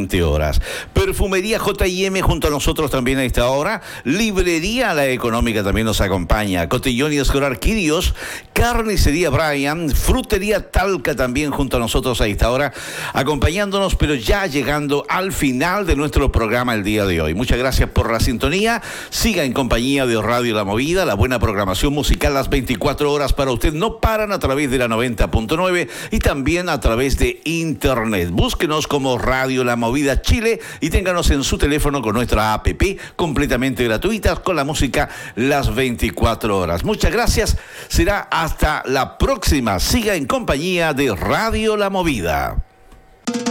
20 horas. Perfumería J&M junto a nosotros también a esta hora. Librería La Económica también nos acompaña. Cotillón y Escolar Quirios. Carnicería Brian. Frutería Talca también junto a nosotros a esta hora, acompañándonos, pero ya llegando al final de nuestro programa el día de hoy. Muchas gracias por la sintonía. Siga en compañía de Radio La Movida, la buena programación musical las 24 horas para usted. No paran a través de la 90.9 y también a través de internet. Búsquenos como Radio La Movida Chile y ténganos en su teléfono con nuestra app completamente gratuita con la música las 24 horas. Muchas gracias. Será hasta la próxima. Siga en compañía de Radio La Movida.